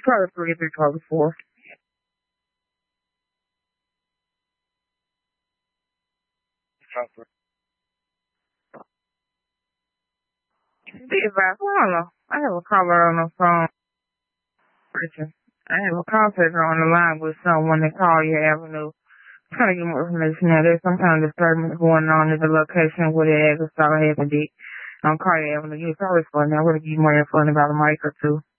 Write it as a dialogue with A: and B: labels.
A: Probably 3 probably 4. I don't know. I have a caller on the phone. I have a call taker on the line with someone that called your avenue. Trying to get more information now. There's some kind of disturbance going on at the location where the eggs are starting to be on Carter Avenue. You probably respond now. I'm going to give you more info in about a mic or two.